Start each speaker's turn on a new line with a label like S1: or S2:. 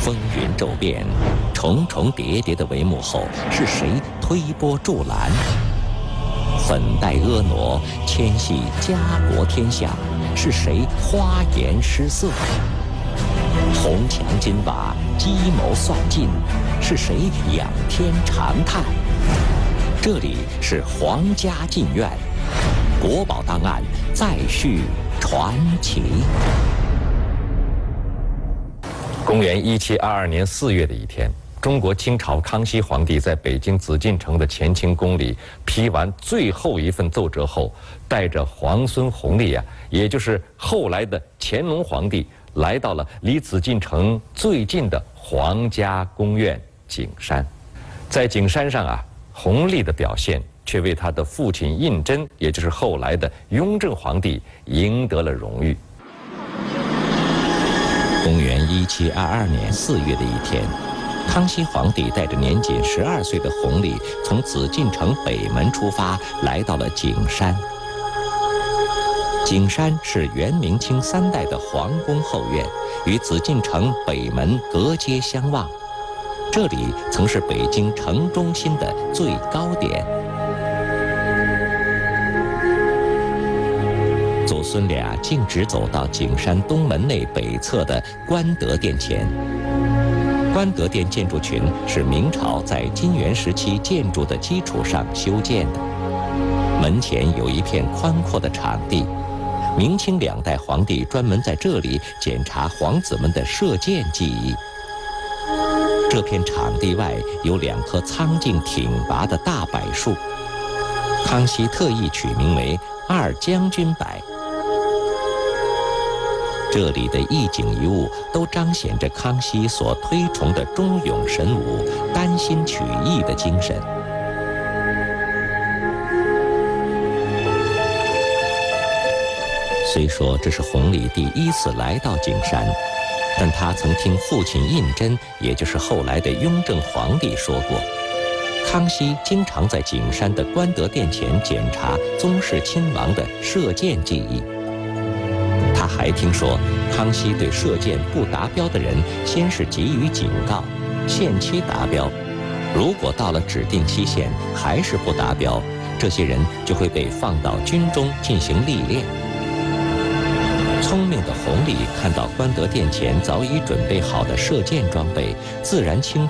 S1: 风云骤变，重重叠叠的帷幕后，是谁推波助澜？粉黛婀娜，牵系家国天下，是谁花颜失色？红墙金瓦，计谋算尽，是谁仰天长叹？这里是皇家禁苑，国宝档案再续传奇。
S2: 公元1722年4月的一天，中国清朝康熙皇帝在北京紫禁城的乾清宫里批完最后一份奏折后，带着皇孙弘历也就是后来的乾隆皇帝，来到了离紫禁城最近的皇家宫苑景山。在景山上弘历的表现却为他的父亲胤禛，也就是后来的雍正皇帝赢得了荣誉。
S1: 公元1722年4月的一天，康熙皇帝带着年仅12岁的弘历从紫禁城北门出发，来到了景山。景山是元明清3代的皇宫后院，与紫禁城北门隔街相望。这里曾是北京城中心的最高点。祖孙俩径直走到景山东门内北侧的官德殿前。官德殿建筑群是明朝在金元时期建筑的基础上修建的，门前有一片宽阔的场地，明清2代皇帝专门在这里检查皇子们的射箭技艺。这片场地外有2棵苍劲挺拔的大柏树，康熙特意取名为2将军柏。这里的一景一物都彰显着康熙所推崇的忠勇神武、丹心取义的精神。虽说这是弘历第1次来到景山，但他曾听父亲胤禛，也就是后来的雍正皇帝说过，康熙经常在景山的官德殿前检查宗室亲王的射箭技艺。他还听说，康熙对射箭不达标的人，先是给予警告，限期达标。如果到了指定期限还是不达标，这些人就会被放到军中进行历练。聪明的弘历看到官德殿前早已准备好的射箭装备，自然清